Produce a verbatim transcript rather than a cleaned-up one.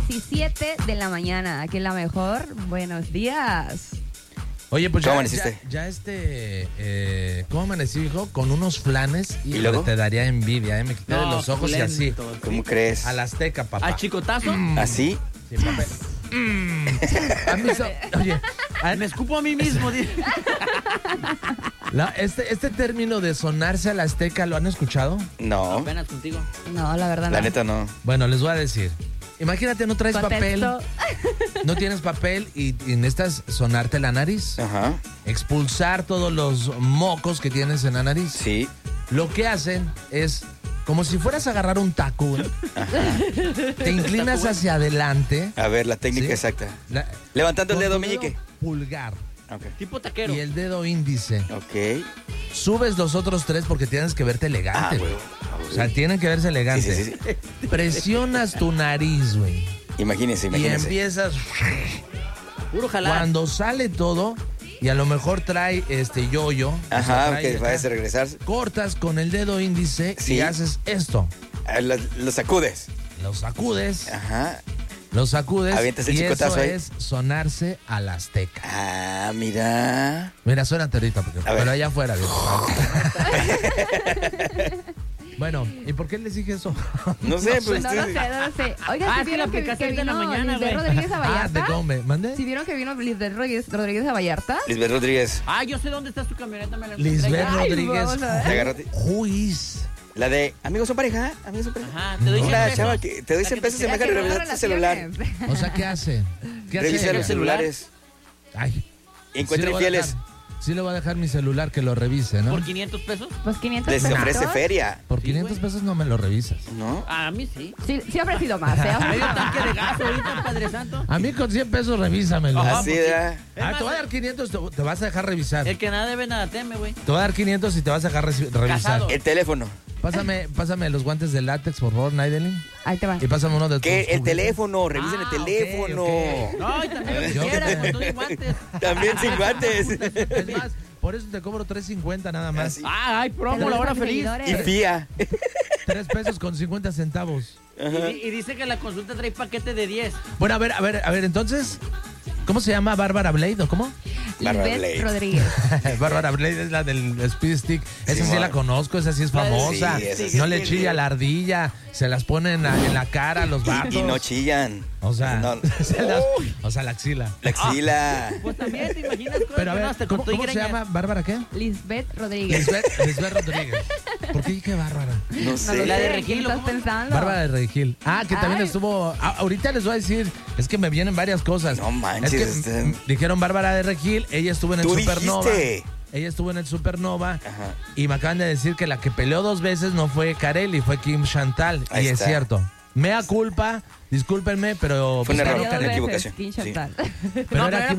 diecisiete de la mañana. Aquí en La Mejor. Buenos días. Oye, pues ¿Cómo ya, amaneciste? ya, ya este, eh, ¿cómo amanecí, hijo? Con unos flanes y, ¿Y luego? te daría envidia, ¿eh? Me quité de No, los ojos y así. pulento. ¿Cómo crees? A la azteca, papá. ¿A chicotazo? ¿Así? Sí, papá. Mm. A mí so- Oye, a- Me escupo a mí mismo. di- la- este, este término de sonarse a la azteca, ¿lo han escuchado? No, Apenas contigo. No, la verdad no. la neta no. Bueno, les voy a decir. Imagínate, no traes papel, Contexto. no tienes papel y, y necesitas sonarte la nariz, Ajá, expulsar todos los mocos que tienes en la nariz. sí. Lo que hacen es, como si fueras a agarrar un taco, güey. Te inclinas hacia adelante. A ver, la técnica ¿Sí? exacta. la- Levantando el con dedo tu meñique. pulgar Ok. Tipo taquero. y el dedo índice. Ok. Subes los otros tres porque tienes que verte Ah, elegante. güey. O sea, tienen que verse Sí, elegante. sí, sí, sí. Presionas tu nariz, güey. Imagínense, Y imagínense. empiezas. Puro jalar. Cuando sale todo, y a lo mejor trae este yoyo. o sea, Ajá, trae que acá, vayas a regresar. cortas con el dedo índice Sí. y haces esto. Ah, Lo, lo sacudes. Lo sacudes, Ajá. lo sacudes. Avientas el y eso chicotazo ahí. es sonarse a la azteca. Ah, mira. Mira, suénate ahorita, porque, A ver. pero allá afuera. viejo. Bueno, ¿y por qué les dije eso? No sé, pues. No lo sé, no lo sé. Oigan, Ah, ¿sí es que vieron la que, aplicaste que ahorita en la vino mañana, Lisbeth güey. Rodríguez a Ah, ¿de Vallarta? cómo? ¿Mande? ¿Sí vieron que vino Lisbeth Rodríguez, Rodríguez a Vallarta? Lisbeth Rodríguez. Ah, yo sé dónde está tu camioneta. Me la encontré Lisbeth ya. Ay, Rodríguez. vamos a ver. Te agarraste. Who is? La de amigos son pareja, amigos son pareja. Ajá, te doy No. cien La pesos. chava que te doy La cien que pesos te y me Ya deja que no revisar tu celular. relaciones. O sea, ¿qué hace? ¿Qué hace Revisa ella? los celulares. Ay, Encuentra sí le voy a infieles. dejar- Sí le voy a dejar mi celular que lo revise, ¿no? ¿Por quinientos pesos? Pues quinientos Les pesos. ofrece feria, Por Sí, quinientos güey. pesos no me lo revisas. ¿no? A mí sí. Sí, sí ha ofrecido más, ¿eh? Medio tanque de gas ahorita, Padre Santo. A mí con cien pesos revísamelo. Ajá. Así porque- da. Es Ah, más, te voy a dar quinientos, te, te vas a dejar revisar. El que nada debe, nada teme, güey. Te voy a dar quinientos y te vas a dejar reci- revisar. Casado. El teléfono. Pásame, pásame los guantes de látex, por favor, Naidelin. Ahí te va. Y pásame uno de tus ¿Qué? El juguetes. teléfono. Revisen Ah, el ok, teléfono. ok. No, y también lo que Yo que quieras, te- con todo y guantes. También sin guantes. Es más, por eso te cobro tres cincuenta nada más. Así. Ah, hay Te promo, lo la dejo hora a mis feliz. seguidores. Y fía. tres pesos con cincuenta centavos. Y, di- y dice que la consulta trae paquete de diez. Bueno, a ver, a ver, a ver, entonces, ¿cómo se llama? ¿Bárbara Blade o cómo? Bárbara Lisbeth Blade. Rodríguez. Bárbara Blade es la del Speed Stick. Esa sí Simón. la conozco, esa sí es La del- famosa. Sí, esa sí No es le bien, chilla bien. la ardilla, se las pone en la, en la cara a los vatos. Y, y no chillan. O sea, No. se las- o sea, la axila. La axila. Pues también te imaginas cosas Pero a que no, ver, hasta ¿cómo, con cómo se greñas. llama? ¿Bárbara qué? Lisbeth Rodríguez. Lisbeth, Lisbeth Rodríguez. ¿Por qué dije Bárbara? No No lo sé. La de sé, Regil, ¿quién estás ¿cómo? pensando? Bárbara de Regil. Ah, que también Ay. estuvo. a- ahorita les voy a decir, es que me vienen varias cosas. No manches, Es que este- m- dijeron Bárbara de Regil, ella estuvo en el Tú Supernova. dijiste. Ella estuvo en el Supernova. Ajá. Y me acaban de decir que la que peleó dos veces no fue Carelli, fue Kim Chantal. Ahí y está. es cierto. Mea culpa, discúlpenme, pero. Fue un pues, error, ganó Dos una Carelli. veces, equivocación. Kim Sí. Chantal. Pero No, era pero era Kim